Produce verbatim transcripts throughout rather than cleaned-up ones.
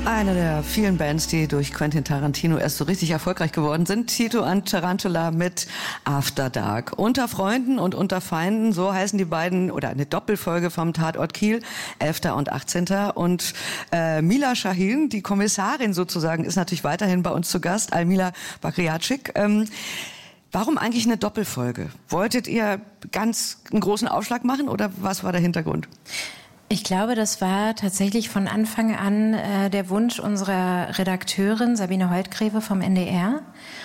Eine der vielen Bands, die durch Quentin Tarantino erst so richtig erfolgreich geworden sind. Tito und Tarantula mit After Dark. Unter Freunden und unter Feinden, so heißen die beiden, oder eine Doppelfolge vom Tatort Kiel, elfter und achtzehnter Und äh, Mila Shahin, die Kommissarin sozusagen, ist natürlich weiterhin bei uns zu Gast. Almila Bakriatschik. Ähm, warum eigentlich eine Doppelfolge? Wolltet ihr ganz einen großen Aufschlag machen oder was war der Hintergrund? Ich glaube, das war tatsächlich von Anfang an äh, der Wunsch unserer Redakteurin Sabine Holtgreve vom N D R.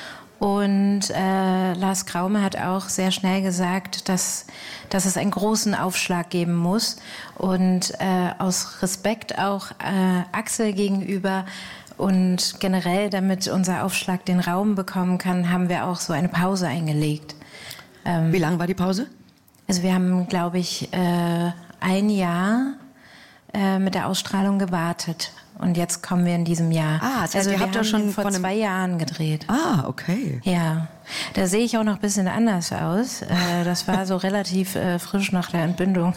Und äh, Lars Kraume hat auch sehr schnell gesagt, dass, dass es einen großen Aufschlag geben muss. Und äh, aus Respekt auch äh, Axel gegenüber und generell, damit unser Aufschlag den Raum bekommen kann, haben wir auch so eine Pause eingelegt. Ähm, Wie lang war die Pause? Also wir haben, glaube ich, äh, ein Jahr äh, mit der Ausstrahlung gewartet. Und jetzt kommen wir in diesem Jahr. Ah, das heißt, also ihr wir habt ja haben schon vor von einem zwei Jahren gedreht. Ah, okay. Ja, da sehe ich auch noch ein bisschen anders aus. Äh, das war so relativ äh, frisch nach der Entbindung.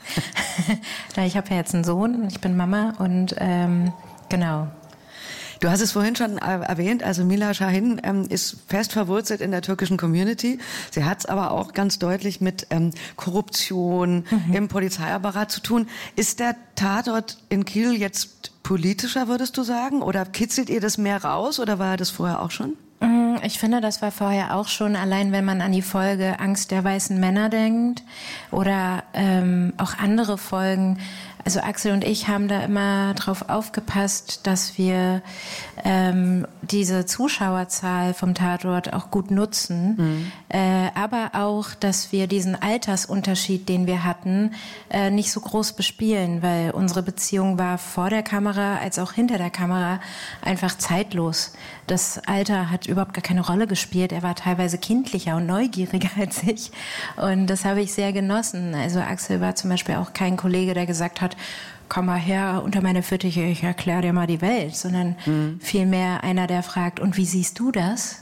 Ich habe ja jetzt einen Sohn, ich bin Mama und ähm, genau. Du hast es vorhin schon erwähnt, also Mila Shahin ähm, ist fest verwurzelt in der türkischen Community. Sie hat es aber auch ganz deutlich mit ähm, Korruption mhm. im Polizeiapparat zu tun. Ist der Tatort in Kiel jetzt politischer, würdest du sagen? Oder kitzelt ihr das mehr raus oder war das vorher auch schon? Ich finde, das war vorher auch schon, allein wenn man an die Folge Angst der weißen Männer denkt oder ähm, auch andere Folgen. Also Axel und ich haben da immer drauf aufgepasst, dass wir ähm, diese Zuschauerzahl vom Tatort auch gut nutzen, mhm. äh, aber auch, dass wir diesen Altersunterschied, den wir hatten, äh, nicht so groß bespielen, weil unsere Beziehung war vor der Kamera als auch hinter der Kamera einfach zeitlos. Das Alter hat überhaupt gar keine Rolle gespielt. Er war teilweise kindlicher und neugieriger als ich und das habe ich sehr genossen. Also Axel war zum Beispiel auch kein Kollege, der gesagt hat, komm mal her unter meine Fittiche, ich erkläre dir mal die Welt, sondern mhm. vielmehr einer, der fragt, und wie siehst du das?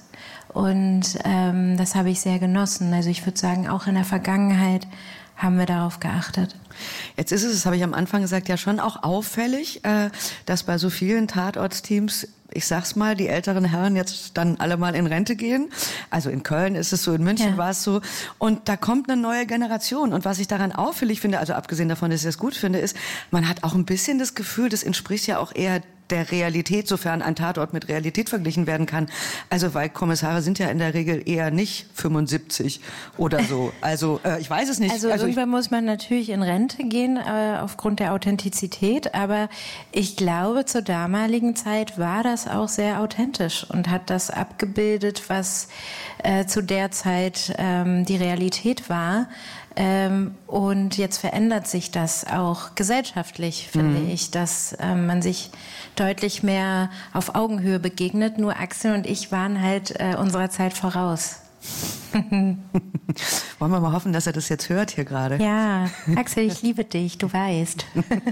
Und ähm, das habe ich sehr genossen. Also ich würde sagen, auch in der Vergangenheit haben wir darauf geachtet. Jetzt ist es, das habe ich am Anfang gesagt, ja schon auch auffällig, äh, dass bei so vielen Tatortsteams, ich sag's mal, die älteren Herren jetzt dann alle mal in Rente gehen. Also in Köln ist es so, in München ja. war es so. Und da kommt eine neue Generation. Und was ich daran auffällig finde, also abgesehen davon, dass ich das gut finde, ist, man hat auch ein bisschen das Gefühl, das entspricht ja auch eher der Realität, sofern ein Tatort mit Realität verglichen werden kann. Also weil Kommissare sind ja in der Regel eher nicht fünfundsiebzig oder so. Also äh, ich weiß es nicht. Also, also irgendwann muss man natürlich in Rente gehen, äh, aufgrund der Authentizität. Aber ich glaube, zur damaligen Zeit war das auch sehr authentisch und hat das abgebildet, was äh, zu der Zeit ähm, die Realität war. Ähm, und jetzt verändert sich das auch gesellschaftlich, finde mhm. ich, dass ähm, man sich deutlich mehr auf Augenhöhe begegnet. Nur Axel und ich waren halt äh, unserer Zeit voraus. Wollen wir mal hoffen, dass er das jetzt hört hier gerade. Ja, Axel, ich liebe dich, du weißt.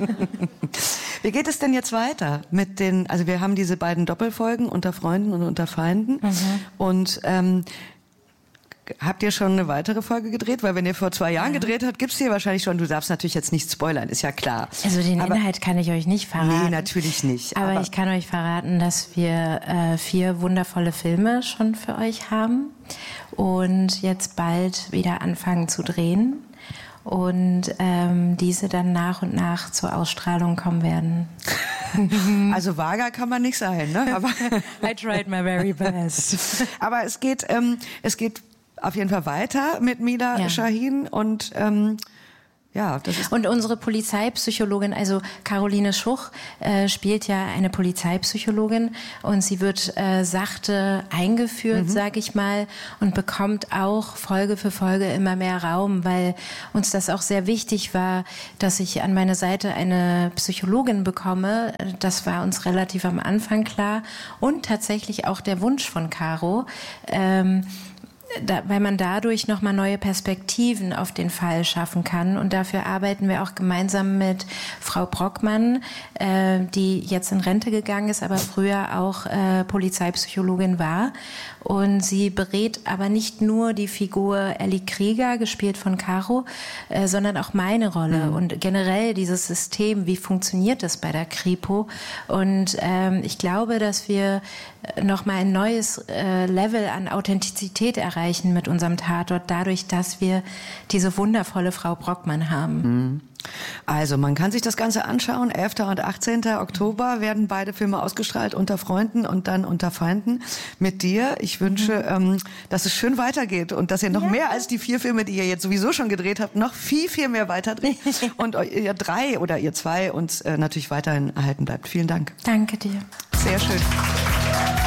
Wie geht es denn jetzt weiter mit den, also wir haben diese beiden Doppelfolgen unter Freunden und unter Feinden mhm. und ähm, habt ihr schon eine weitere Folge gedreht? Weil wenn ihr vor zwei Jahren ja. gedreht habt, gibt's hier wahrscheinlich schon. Du darfst natürlich jetzt nicht spoilern, ist ja klar. Also den aber, Inhalt kann ich euch nicht verraten. Nee, natürlich nicht. Aber, aber ich kann euch verraten, dass wir äh, vier wundervolle Filme schon für euch haben und jetzt bald wieder anfangen zu drehen und ähm, diese dann nach und nach zur Ausstrahlung kommen werden. Also vager kann man nicht sein, ne? Aber I tried my very best. Aber es geht, ähm, es geht auf jeden Fall weiter mit Mila ja. Shahin und ähm, ja, das ist und unsere Polizeipsychologin, also Caroline Schuch, äh, spielt ja eine Polizeipsychologin und sie wird äh, sachte eingeführt, mhm. sag ich mal, und bekommt auch Folge für Folge immer mehr Raum, weil uns das auch sehr wichtig war, dass ich an meine Seite eine Psychologin bekomme. Das war uns relativ am Anfang klar und tatsächlich auch der Wunsch von Caro. Ähm, Da, weil man dadurch nochmal neue Perspektiven auf den Fall schaffen kann. Und dafür arbeiten wir auch gemeinsam mit Frau Brockmann, äh, die jetzt in Rente gegangen ist, aber früher auch äh, Polizeipsychologin war. Und sie berät aber nicht nur die Figur Ellie Krieger, gespielt von Caro, äh, sondern auch meine Rolle mhm. und generell dieses System, wie funktioniert das bei der Kripo. Und ähm, ich glaube, dass wir nochmal ein neues äh, Level an Authentizität erreichen mit unserem Tatort, dadurch, dass wir diese wundervolle Frau Brockmann haben. Also man kann sich das Ganze anschauen. elfter und achtzehnten Oktober werden beide Filme ausgestrahlt, Unter Freunden und dann Unter Feinden mit dir. Ich wünsche, ähm, dass es schön weitergeht und dass ihr noch ja. mehr als die vier Filme, die ihr jetzt sowieso schon gedreht habt, noch viel, viel mehr weiterdreht und ihr drei oder ihr zwei uns äh, natürlich weiterhin erhalten bleibt. Vielen Dank. Danke dir. Sehr schön.